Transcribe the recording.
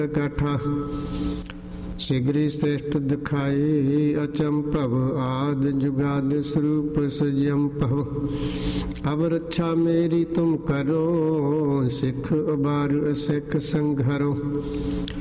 ਕਾਠਾ। ਸਿਗਰੀ ਸ੍ਰੇਸ਼ਟ ਦਿਖਾਏ ਅਚੰਭਵ ਆਦ ਜੁਗਾਦ ਸਰੂਪ ਸਜੰਭਵ। ਅਬ ਰੱਛਾ ਮੇਰੀ ਤੁਮ ਕਰੋ ਸਿੱਖ ਉਬਾਰ ਸਿੱਖ ਸੰਘਰੋ।